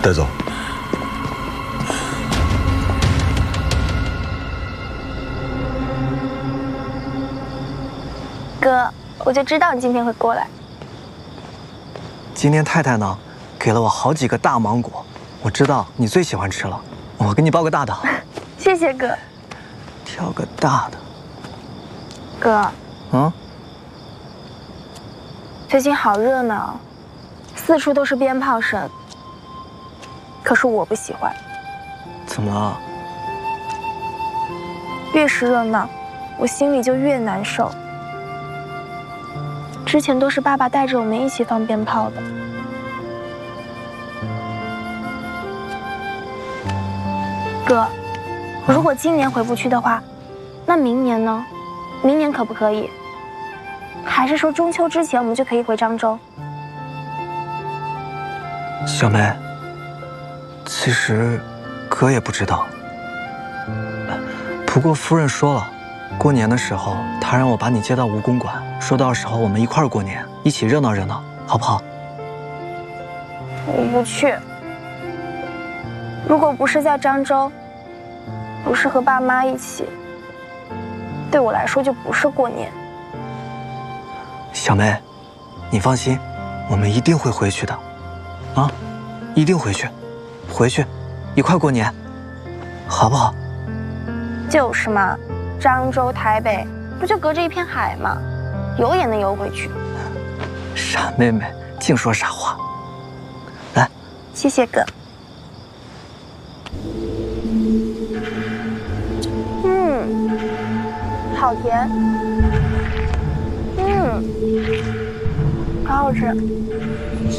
带走。 哥，我就知道你今天会过来。 今天太太呢，给了我好几个大芒果，我知道你最喜欢吃了，我给你包个大的。 谢谢哥。 挑个大的。 哥。 嗯。 最近好热闹，四处都是鞭炮声。可是我不喜欢。 怎么了？ 越是热闹，我心里就越难受。之前都是爸爸带着我们一起放鞭炮的。哥，如果今年回不去的话，那明年呢？明年可不可以？还是说中秋之前我们就可以回漳州？ 小梅，其实哥也不知道。不过夫人说了，过年的时候她让我把你接到吴公馆，说到时候我们一块儿过年，一起热闹热闹，好不好？ 我不去。如果不是在漳州，不是和爸妈一起，对我来说就不是过年。 小梅，你放心，我们一定会回去的，啊，一定回去，回去，一块过年，好不好？ 就是嘛，漳州、台北不就隔着一片海吗？游也能游回去。 傻妹妹，净说傻话。来， 谢谢哥。好甜。好好吃。